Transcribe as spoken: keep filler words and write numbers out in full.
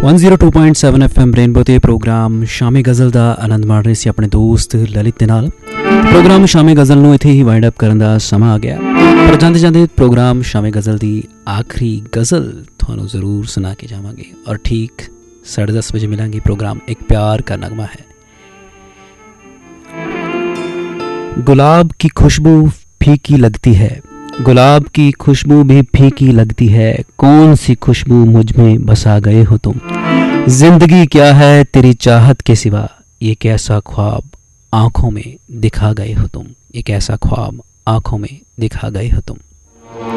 One zero two point seven F M rainbow ते programme Shami गज़ल ਦਾ ਆਨੰਦ ਮਾਣ ਰਹੇ ਸੀ ਆਪਣੇ ਦੋਸਤ ਲਲਿਤ ਦੇ ਨਾਲ। ਪ੍ਰੋਗਰਾਮ ਸ਼ਾਮੀ ਗਜ਼ਲ ਨੂੰ ਇੱਥੇ ਹੀ ਵਾਈਂਡ ਅਪ ਕਰਨ ਦਾ ਸਮਾਂ ਆ ਗਿਆ, ਪਰ ਜਾਂਦੇ ਜਾਂਦੇ ਪ੍ਰੋਗਰਾਮ ਸ਼ਾਮੀ ਗਜ਼ਲ ਦੀ ਆਖਰੀ ਗਜ਼ਲ ਤੁਹਾਨੂੰ ਜ਼ਰੂਰ ਸੁਣਾ ਕੇ ਜਾਵਾਂਗੇ ਔਰ ਠੀਕ साढ़े दस बजे मिलेंगे। प्रोग्राम एक प्यार का नगमा है। गुलाब की खुशबू फीकी लगती है, गुलाब की खुशबू भी फीकी लगती है, कौन सी खुशबू मुझ में बसा गए हो तुम। जिंदगी क्या है तेरी चाहत के सिवा, ये कैसा ख्वाब आंखों में दिखा गए हो तुम, ये कैसा ख्वाब आंखों में दिखा गए हो तुम।